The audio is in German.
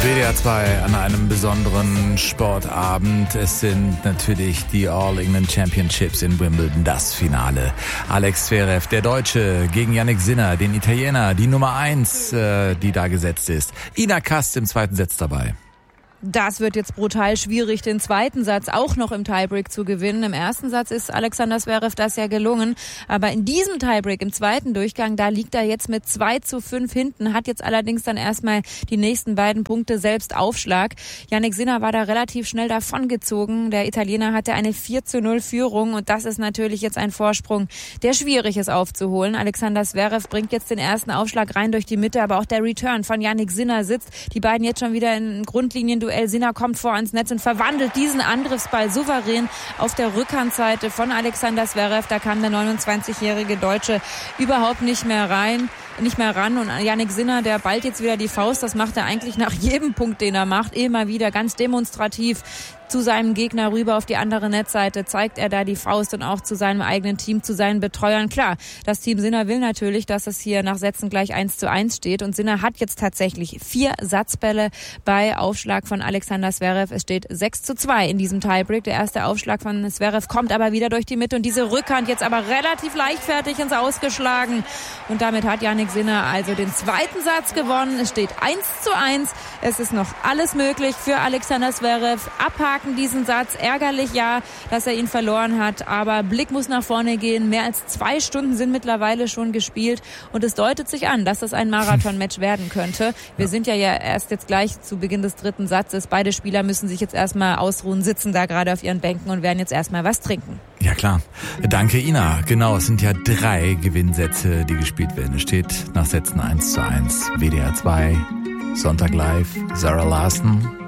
WDR 2 an einem besonderen Sportabend. Es sind natürlich die All England Championships in Wimbledon, das Finale. Alex Zverev, der Deutsche, gegen Jannik Sinner, den Italiener, die Nummer 1, die da gesetzt ist. Ina Kast im zweiten Satz dabei. Das wird jetzt brutal schwierig, den zweiten Satz auch noch im Tiebreak zu gewinnen. Im ersten Satz ist Alexander Zverev das ja gelungen. Aber in diesem Tiebreak, im zweiten Durchgang, da liegt er jetzt mit 2:5 hinten, hat jetzt allerdings dann erstmal die nächsten beiden Punkte selbst Aufschlag. Jannik Sinner war da relativ schnell davongezogen. Der Italiener hatte eine 4:0 Führung und das ist natürlich jetzt ein Vorsprung, der schwierig ist aufzuholen. Alexander Zverev bringt jetzt den ersten Aufschlag rein durch die Mitte, aber auch der Return von Jannik Sinner sitzt. Die beiden jetzt schon wieder in Grundlinienduell. Sinner kommt vor ans Netz und verwandelt diesen Angriffsball souverän auf der Rückhandseite von Alexander Zverev. Da kam der 29-jährige Deutsche überhaupt nicht mehr ran. Und Jannik Sinner, der ballt jetzt wieder die Faust. Das macht er eigentlich nach jedem Punkt, den er macht. Immer wieder ganz demonstrativ zu seinem Gegner rüber auf die andere Netzseite zeigt er da die Faust und auch zu seinem eigenen Team, zu seinen Betreuern. Klar, das Team Sinner will natürlich, dass es hier nach Sätzen gleich 1:1 steht. Und Sinner hat jetzt tatsächlich 4 Satzbälle bei Aufschlag von Alexander Zverev. Es steht 6:2 in diesem Tiebreak. Der erste Aufschlag von Zverev kommt aber wieder durch die Mitte und diese Rückhand jetzt aber relativ leichtfertig ins Ausgeschlagen. Und damit hat Jannik Sinner also den zweiten Satz gewonnen. Es steht 1:1. Es ist noch alles möglich für Alexander Zverev. Abhaken diesen Satz. Ärgerlich, ja, dass er ihn verloren hat. Aber Blick muss nach vorne gehen. Mehr als 2 Stunden sind mittlerweile schon gespielt. Und es deutet sich an, dass das ein Marathon-Match werden könnte. Wir sind ja erst jetzt gleich zu Beginn des dritten Satzes. Beide Spieler müssen sich jetzt erstmal ausruhen, sitzen da gerade auf ihren Bänken und werden jetzt erstmal was trinken. Ja klar. Danke, Ina. Genau, es sind ja 3 Gewinnsätze, die gespielt werden. Es steht nach Sätzen 1:1. WDR 2, Sonntag live, Sarah Larsen.